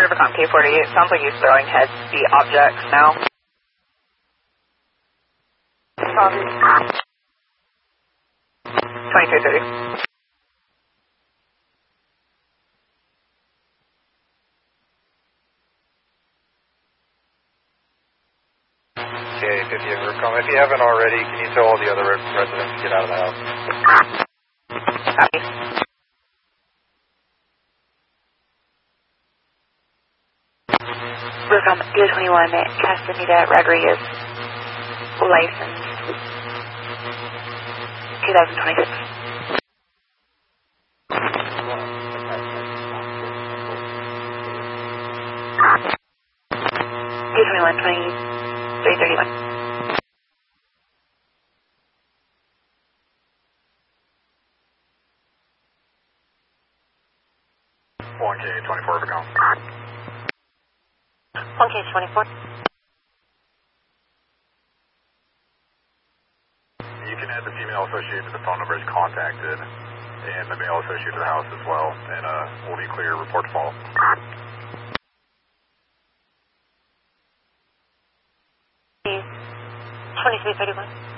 Rivercom K48. Sounds like he's throwing heads the objects now. Copy. 2330. K50 Rivercom. If you haven't already, can you tell all the other residents to get out of the house? Copy. Rivercom 021, Castaneda Rodriguez, license 2026. K21 2331. K24 Rivercom. 1K24. You can add the female associated to the phone number as contacted, and the male associated to the house as well, and we'll be clear, report to fall. 2331.